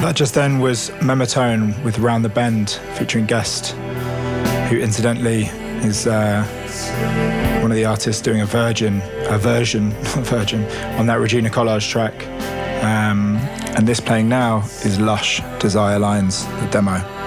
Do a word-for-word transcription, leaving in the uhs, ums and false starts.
That just then was Mematone with Round the Bend, featuring Guest, who incidentally is uh, one of the artists doing a Virgin, a version, not Virgin, on that Regina Collage track. Um, and this playing now is Lush, Desire Lines, the demo.